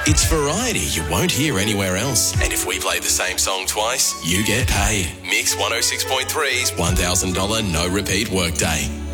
It's variety you won't hear anywhere else. And if we play the same song twice, you get paid. Mix 106.3's $1,000 no repeat workday.